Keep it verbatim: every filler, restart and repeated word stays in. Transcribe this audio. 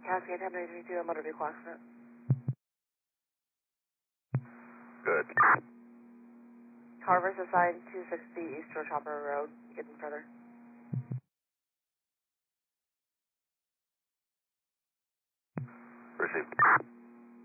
Cascade ten eighty-two, a motor vehicle accident. Good. Carver's assigned two sixty East George Hopper Road. Getting further. Received.